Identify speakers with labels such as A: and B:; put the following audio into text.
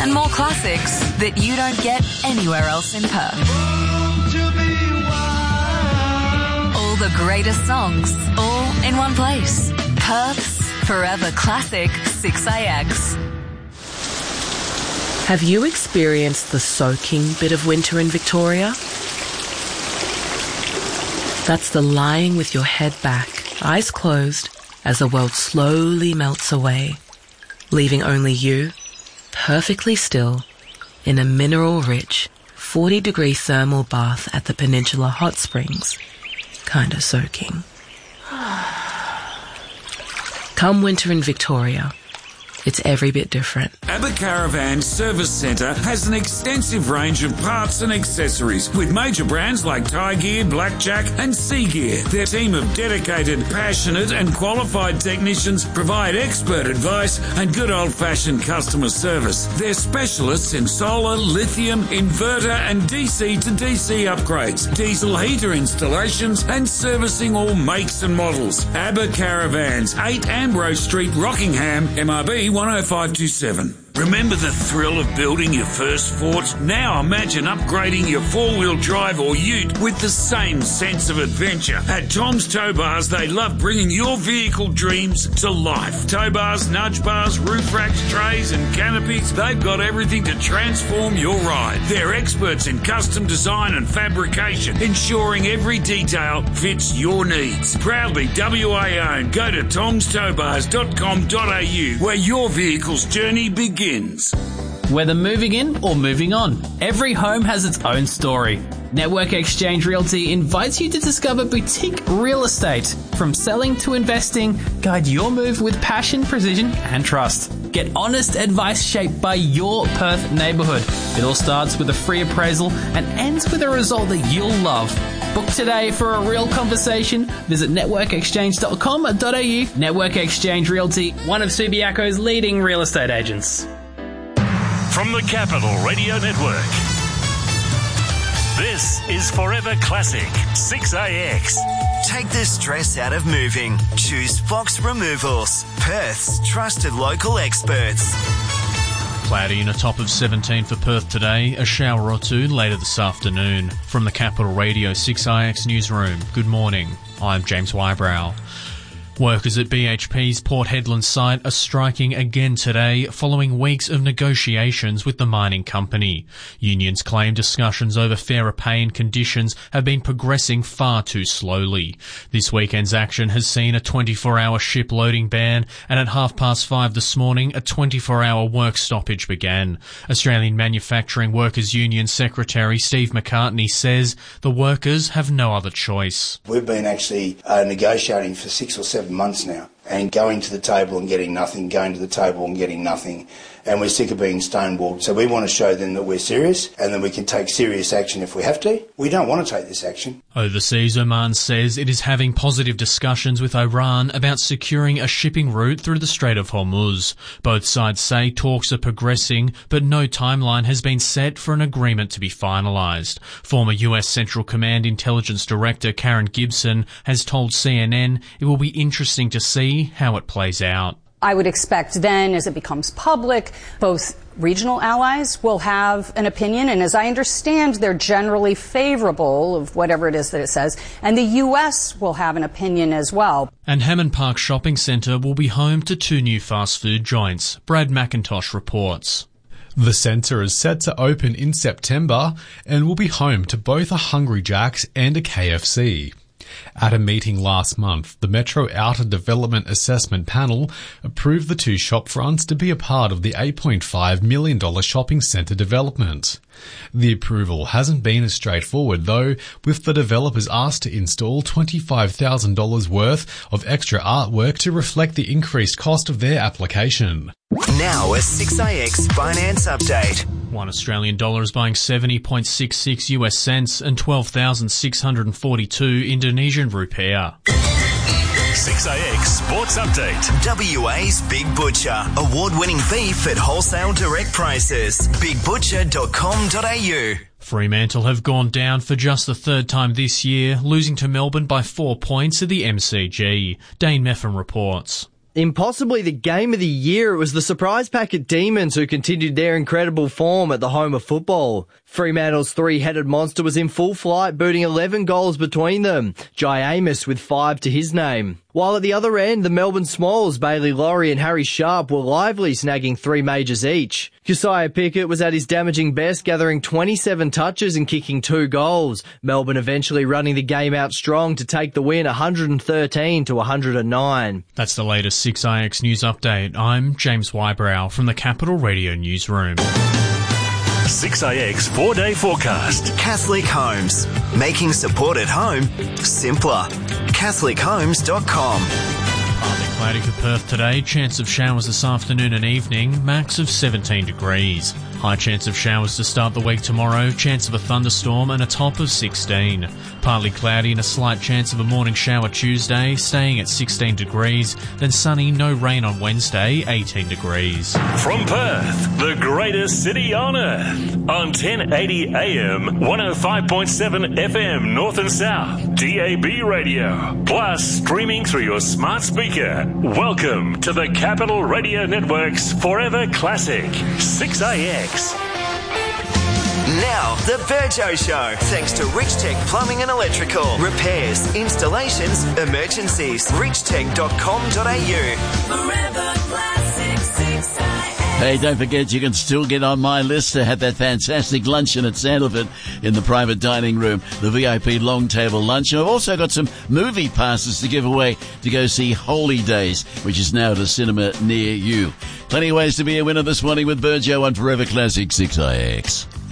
A: and more classics that you don't get anywhere else in Perth. All the greatest songs, all in one place. Perth's Forever Classic 6AX.
B: Have you experienced the soaking bit of winter in Victoria? That's the lying with your head back, eyes closed, as the world slowly melts away, leaving only you, perfectly still, in a mineral-rich, 40-degree thermal bath at the Peninsula Hot Springs, kinda soaking. Come winter in Victoria, it's every bit different.
C: ABBA Caravan Service Centre has an extensive range of parts and accessories with major brands like Thai Gear, Blackjack and Sea Gear. Their team of dedicated, passionate and qualified technicians provide expert advice and good old-fashioned customer service. They're specialists in solar, lithium, inverter and DC to DC upgrades, diesel heater installations and servicing all makes and models. ABBA Caravans, 8 Ambrose Street, Rockingham, MRB 10527. Remember the thrill of building your first fort? Now imagine upgrading your four-wheel drive or ute with the same sense of adventure. At Tom's Tow Bars, they love bringing your vehicle dreams to life. Tow bars, nudge bars, roof racks, trays and canopies, they've got everything to transform your ride. They're experts in custom design and fabrication, ensuring every detail fits your needs. Proudly WA owned. Go to tomstowbars.com.au where your vehicle's journey begins.
D: Whether moving in or moving on, every home has its own story. Network Exchange Realty invites you to discover boutique real estate. From selling to investing, guide your move with passion, precision and trust. Get honest advice shaped by your Perth neighbourhood. It all starts with a free appraisal and ends with a result that you'll love. Book today for a real conversation. Visit networkexchange.com.au. Network Exchange Realty, one of Subiaco's leading real estate agents.
E: From the Capital Radio Network, this is Forever Classic 6AX.
F: Take the stress out of moving. Choose Fox Removals, Perth's trusted local experts.
G: Cloudy and a top of 17 for Perth today, a shower or two later this afternoon. From the Capital Radio 6IX newsroom, good morning. I'm James Wybrow. Workers at BHP's Port Hedland site are striking again today following weeks of negotiations with the mining company. Unions claim discussions over fairer pay and conditions have been progressing far too slowly. This weekend's action has seen a 24-hour ship loading ban, and at 5:30 this morning a 24-hour work stoppage began. Australian Manufacturing Workers Union Secretary Steve McCartney says the workers have no other choice.
H: We've been actually negotiating for 6 or 7 months now, and going to the table and getting nothing, going to the table and getting nothing, and we're sick of being stonewalled. So we want to show them that we're serious and that we can take serious action if we have to. We don't want to take this action.
G: Overseas, Oman says it is having positive discussions with Iran about securing a shipping route through the Strait of Hormuz. Both sides say talks are progressing, but no timeline has been set for an agreement to be finalised. Former US Central Command Intelligence Director Karen Gibson has told CNN it will be interesting to see how it plays out.
I: I would expect then, as it becomes public, both regional allies will have an opinion, and as I understand, they're generally favourable of whatever it is that it says, and the US will have an opinion as well.
G: And Hammond Park Shopping Centre will be home to 2 new fast food joints. Brad McIntosh reports.
J: The centre is set to open in September and will be home to both a Hungry Jack's and a KFC. At a meeting last month, the Metro Outer Development Assessment Panel approved the 2 shop fronts to be a part of the $8.5 million shopping centre development. The approval hasn't been as straightforward, though, with the developers asked to install $25,000 worth of extra artwork to reflect the increased cost of their application.
F: Now a 6AX finance update.
G: One Australian dollar is buying 70.66 US cents and 12,642 Indonesian rupiah.
E: 6AX Sports Update.
F: WA's Big Butcher. Award-winning beef at wholesale direct prices. BigButcher.com.au.
G: Fremantle have gone down for just the 3rd time this year, losing to Melbourne by 4 points at the MCG. Dane Meffin reports.
K: In possibly the game of the year, it was the surprise pack at Demons who continued their incredible form at the home of football. Fremantle's three-headed monster was in full flight, booting 11 goals between them. Jai Amos with 5 to his name. While at the other end, the Melbourne Smalls, Bailey Laurie and Harry Sharp were lively, snagging 3 majors each. Josiah Pickett was at his damaging best, gathering 27 touches and kicking 2 goals. Melbourne eventually running the game out strong to take the win 113 to 109.
G: That's the latest 6IX News Update. I'm James Wybrow from the Capital Radio Newsroom.
E: 6IX 4-day forecast.
F: Catholic Homes, making support at home simpler. CatholicHomes.com.
G: Partly cloudy for Perth today. Chance of showers this afternoon and evening. Max of 17 degrees. High chance of showers to start the week tomorrow. Chance of a thunderstorm and a top of 16. Partly cloudy and a slight chance of a morning shower Tuesday, staying at 16 degrees. Then sunny, no rain on Wednesday, 18 degrees.
E: From Perth, the greatest city on earth. On 1080 AM, 105.7 FM North and South, DAB radio. Plus streaming through your smart speaker. Welcome to the Capital Radio Network's Forever Classic, 6IX.
F: Now, the Burjo Show, thanks to Rich Tech Plumbing and Electrical. Repairs, installations, emergencies. richtech.com.au.
L: Forever Classic 6IX.
M: Hey, don't forget you can still get on my list to have that fantastic luncheon at Sandalford in the private dining room, the VIP long table lunch. And I've also got some movie passes to give away to go see Holy Days, which is now at a cinema near you. Plenty of ways to be a winner this morning with Burjo on Forever Classic 6IX.